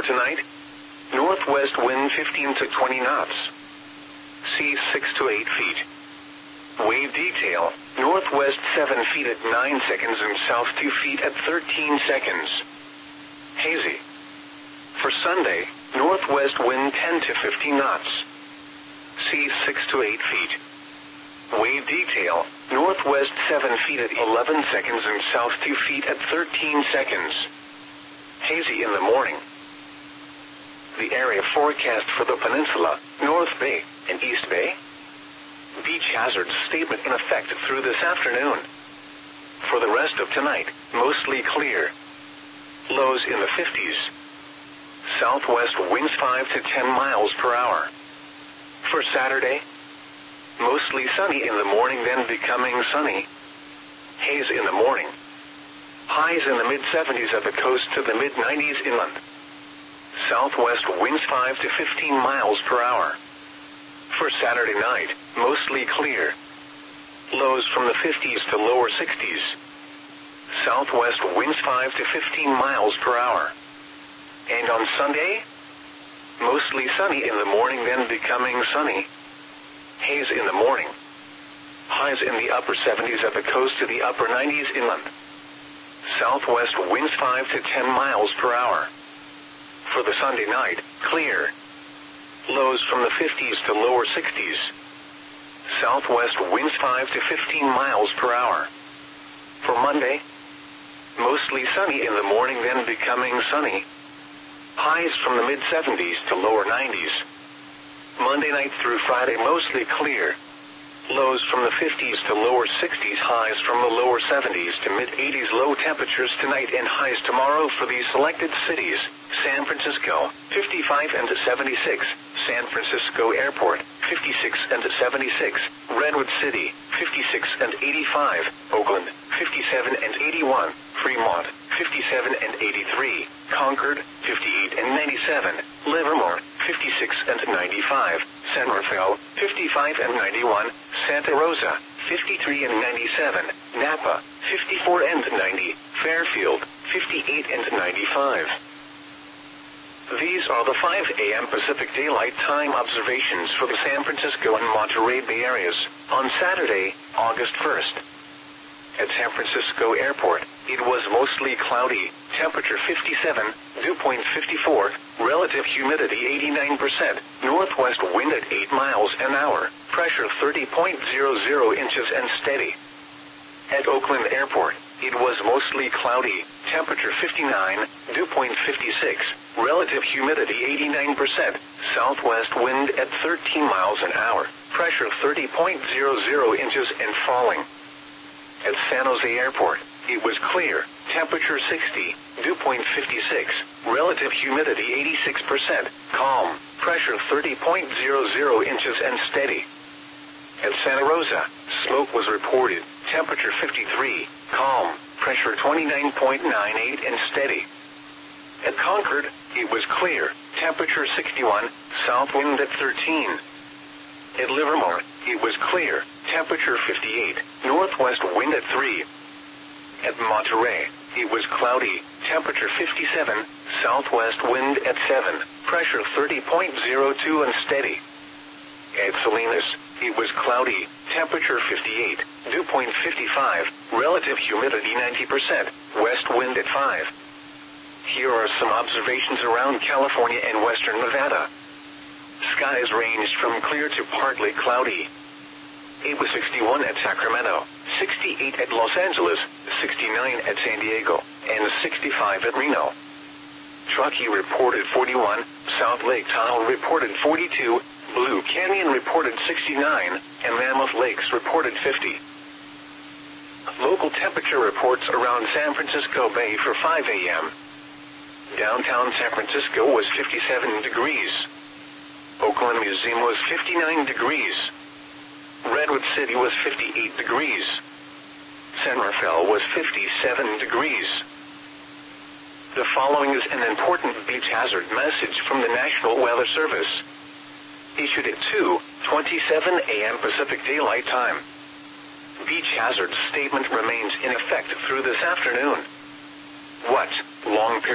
tonight, northwest wind 15 to 20 knots. Sea 6 to 8 feet. Wave detail, northwest 7 feet at 9 seconds and south 2 feet at 13 seconds. Hazy. For Sunday, northwest wind 10 to 15 knots. Sea 6 to 8 feet. Wave detail, northwest 7 feet at 11 seconds and south 2 feet at 13 seconds. Hazy in the morning. The area forecast for the peninsula, North Bay, and East Bay. Beach hazard statement in effect through this afternoon. For the rest of tonight, mostly clear. Lows in the 50s. Southwest winds 5 to 10 miles per hour. For Saturday, mostly sunny in the morning, then becoming sunny. Haze in the morning. Highs in the mid-70s at the coast to the mid-90s inland. Southwest winds 5 to 15 miles per hour. For Saturday night, mostly clear. Lows from the 50s to lower 60s. Southwest winds 5 to 15 miles per hour. And on Sunday, mostly sunny in the morning, then becoming sunny. Haze in the morning. Highs in the upper 70s at the coast to the upper 90s inland. Southwest winds 5 to 10 miles per hour. For the Sunday night, clear. Lows from the 50s to lower 60s. Southwest winds 5 to 15 miles per hour. For Monday, mostly sunny in the morning, then becoming sunny. Highs from the mid-70s to lower 90s. Monday night through Friday, mostly clear. Lows from the 50s to lower 60s, highs from the lower 70s to mid-80s. Low temperatures tonight and highs tomorrow for these selected cities. San Francisco, 55 and 76. San Francisco Airport, 56 and 76. Redwood City, 56 and 85. Oakland, 57 and 81. Fremont, 57 and 83. Concord, 58 and 97. Livermore, 56 and 95. San Rafael, 55 and 91. Santa Rosa, 53 and 97. Napa, 54 and 90. Fairfield, 58 and 95. These are the 5 a.m. Pacific Daylight Time observations for the San Francisco and Monterey Bay areas on Saturday, August 1st. At San Francisco Airport, it was mostly cloudy, temperature 57, dew point 54, relative humidity 89%, northwest wind at 8 miles an hour, pressure 30.00 inches and steady. At Oakland Airport, it was mostly cloudy, temperature 59, dew point 56, relative humidity 89%, southwest wind at 13 miles an hour, pressure 30.00 inches and falling. At San Jose Airport, it was clear, temperature 60, dew point 56, relative humidity 86%, calm, pressure 30.00 inches and steady. At Santa Rosa, smoke was reported, temperature 53, calm, pressure 29.98 and steady. At Concord, it was clear, temperature 61, south wind at 13. At Livermore, it was clear, temperature 58, northwest wind at 3. At Monterey, it was cloudy, temperature 57, southwest wind at 7, pressure 30.02 and steady. At Salinas, it was cloudy, temperature 58, dew point 55, relative humidity 90%, west wind at 5. Here are some observations around California and western Nevada. Skies ranged from clear to partly cloudy. It was 61 at Sacramento, 68 at Los Angeles, 69 at San Diego, and 65 at Reno. Truckee reported 41, South Lake Tahoe reported 42, Blue Canyon reported 69, and Mammoth Lakes reported 50. Local temperature reports around San Francisco Bay for 5 a.m. Downtown San Francisco was 57 degrees. Oakland Museum was 59 degrees. Redwood City was 58 degrees. San Rafael was 57 degrees. The following is an important beach hazard message from the National Weather Service. Issued at 2:27 a.m. Pacific Daylight Time. Beach hazard statement remains in effect through this afternoon. What long period